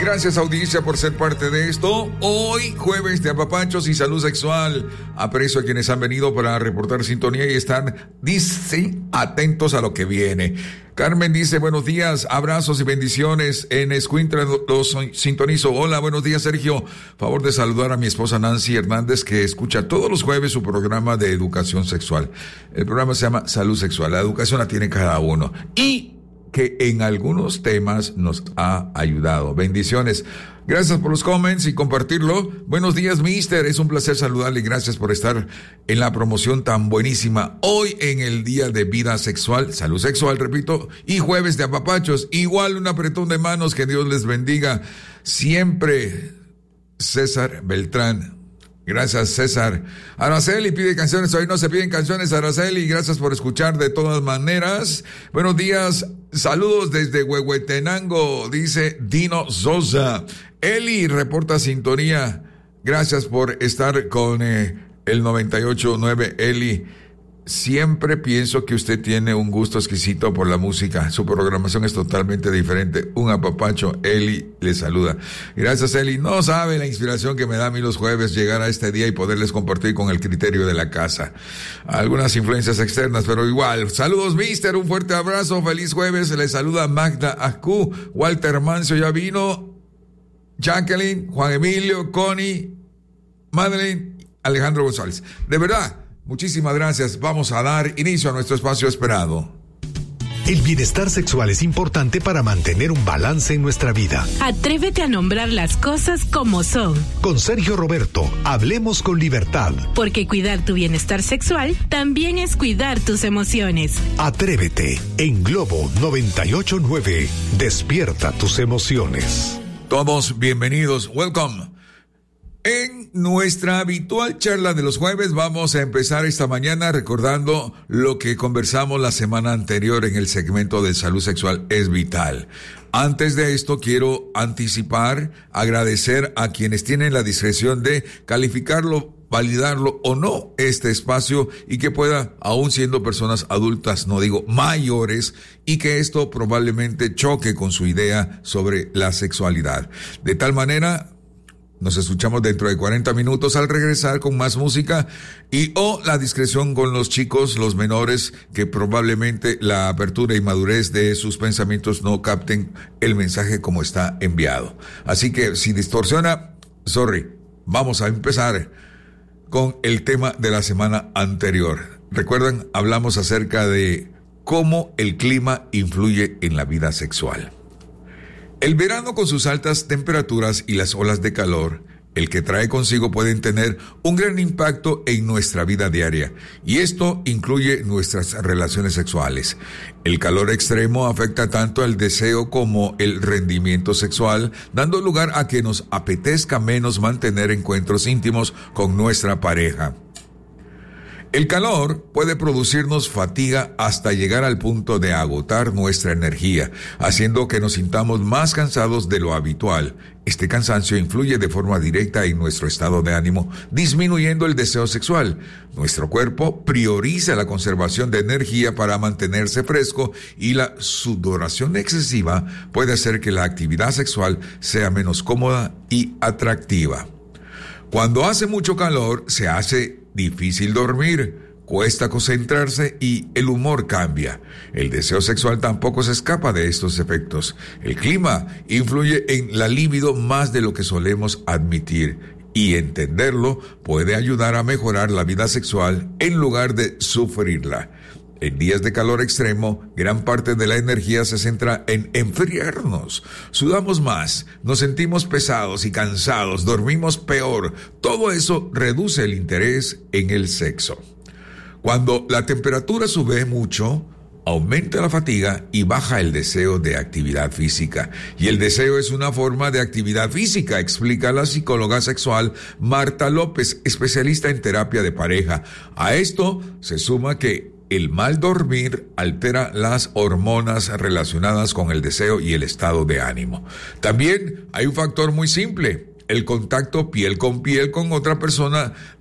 Gracias, audiencia, por ser parte de esto. Hoy, jueves de apapachos y salud sexual. Aprecio a quienes han venido para reportar sintonía y están, dice, atentos a lo que viene. Carmen dice, buenos días, abrazos y bendiciones. En Escuintla los sintonizo. Hola, buenos días, Sergio. Favor de saludar a mi esposa Nancy Hernández, que escucha todos los jueves su programa de educación sexual. El programa se llama Salud Sexual. La educación la tiene cada uno. Y que en algunos temas nos ha ayudado. Bendiciones. Gracias por los comments y compartirlo. Buenos días, mister. Es un placer saludarle y gracias por estar en la promoción tan buenísima. Hoy en el Día de Vida Sexual, Salud Sexual, repito, y jueves de apapachos. Igual un apretón de manos, que Dios les bendiga. Siempre, César Beltrán. Gracias, César. Araceli pide canciones. Hoy no se piden canciones, Araceli. Gracias por escuchar de todas maneras. Buenos días. Saludos desde Huehuetenango, dice Dino Sosa. Eli reporta sintonía. Gracias por estar con el 98.9, Eli. Siempre pienso que usted tiene un gusto exquisito por la música. Su programación es totalmente diferente. Un apapacho. Eli le saluda. Gracias, Eli. No sabe la inspiración que me da a mí los jueves llegar a este día y poderles compartir con el criterio de la casa. Algunas influencias externas, pero igual. Saludos, mister. Un fuerte abrazo. Feliz jueves. Le saluda Magda Acu. Walter Mancio ya vino. Jacqueline, Juan Emilio, Connie, Madeleine, Alejandro González. De verdad, muchísimas gracias. Vamos a dar inicio a nuestro espacio esperado. El bienestar sexual es importante para mantener un balance en nuestra vida. Atrévete a nombrar las cosas como son. Con Sergio Roberto, hablemos con libertad. Porque cuidar tu bienestar sexual también es cuidar tus emociones. Atrévete, en Globo 98.9. Despierta tus emociones. Todos bienvenidos. Welcome. En nuestra habitual charla de los jueves vamos a empezar esta mañana recordando lo que conversamos la semana anterior en el segmento de salud sexual es vital. Antes de esto quiero anticipar, agradecer a quienes tienen la discreción de calificarlo, validarlo o no este espacio y que pueda, aún siendo personas adultas, no digo mayores, y que esto probablemente choque con su idea sobre la sexualidad. De tal manera, nos escuchamos dentro de 40 minutos al regresar con más música y la discreción con los chicos, los menores, que probablemente la apertura y madurez de sus pensamientos no capten el mensaje como está enviado. Así que si distorsiona, sorry, vamos a empezar con el tema de la semana anterior. Recuerdan, hablamos acerca de cómo el clima influye en la vida sexual. El verano con sus altas temperaturas y las olas de calor, el que trae consigo, pueden tener un gran impacto en nuestra vida diaria, y esto incluye nuestras relaciones sexuales. El calor extremo afecta tanto al deseo como el rendimiento sexual, dando lugar a que nos apetezca menos mantener encuentros íntimos con nuestra pareja. El calor puede producirnos fatiga hasta llegar al punto de agotar nuestra energía, haciendo que nos sintamos más cansados de lo habitual. Este cansancio influye de forma directa en nuestro estado de ánimo, disminuyendo el deseo sexual. Nuestro cuerpo prioriza la conservación de energía para mantenerse fresco y la sudoración excesiva puede hacer que la actividad sexual sea menos cómoda y atractiva. Cuando hace mucho calor, se hace difícil dormir, cuesta concentrarse y el humor cambia. El deseo sexual tampoco se escapa de estos efectos. El clima influye en la libido más de lo que solemos admitir, y entenderlo puede ayudar a mejorar la vida sexual en lugar de sufrirla. En días de calor extremo, gran parte de la energía se centra en enfriarnos. Sudamos más, nos sentimos pesados y cansados, dormimos peor. Todo eso reduce el interés en el sexo. Cuando la temperatura sube mucho, aumenta la fatiga y baja el deseo de actividad física. Y el deseo es una forma de actividad física, explica la psicóloga sexual Marta López, especialista en terapia de pareja. A esto se suma que el mal dormir altera las hormonas relacionadas con el deseo y el estado de ánimo. También hay un factor muy simple. El contacto piel con otra persona